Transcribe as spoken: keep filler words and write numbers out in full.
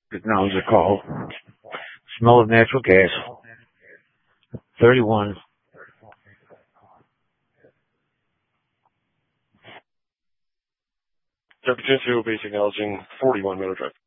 Acknowledge the call. Smell of natural gas. thirty-one. San Francisco base acknowledging forty-one Meadow Drive.